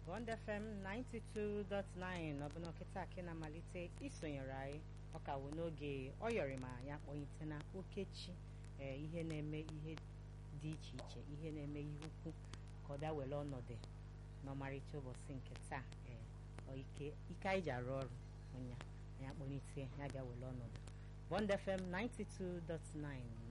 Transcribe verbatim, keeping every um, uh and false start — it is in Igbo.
Bond F M ninety-two point nine ọbụna nkịta akị na-amalite isonyere anyị ọkawo n'oge ọ yọrị ma ya kpọnyite na okechi ee ihe na-eme ihe dị iche iche ihe na-eme ihe ukwu ka ọ bịa were ọnọdụ n'ọmarịcha ụbọchị nke taa ee ike ike anyị ji arụ ọrụ ọnya ya kpọnyite ya bịa were ọnọdụ Bond F M ninety-two point nine